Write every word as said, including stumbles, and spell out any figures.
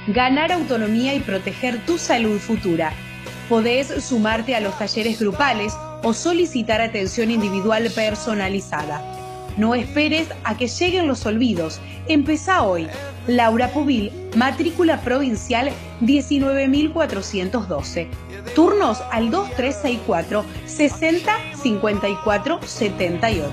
ganar autonomía y proteger tu salud futura. Podés sumarte a los talleres grupales o solicitar atención individual personalizada. No esperes a que lleguen los olvidos. Empezá hoy. Laura Pubil, matrícula provincial diecinueve mil cuatrocientos doce. Turnos al dos tres seis cuatro, sesenta, cincuenta y cuatro, setenta y ocho.